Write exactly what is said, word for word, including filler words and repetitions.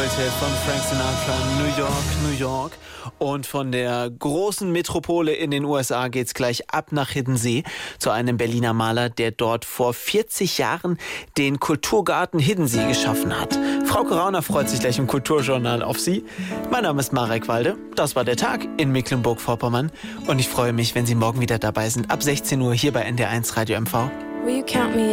Welthit von Frank Sinatra, New York, New York. Und von der großen Metropole in den U S A geht's gleich ab nach Hiddensee zu einem Berliner Maler, der dort vor vierzig Jahren den Kulturgarten Hiddensee geschaffen hat. Frauke Rauner freut sich gleich im Kulturjournal auf Sie. Mein Name ist Marek Walde. Das war der Tag in Mecklenburg-Vorpommern. Und ich freue mich, wenn Sie morgen wieder dabei sind. Ab sechzehn Uhr hier bei N D R eins Radio M V.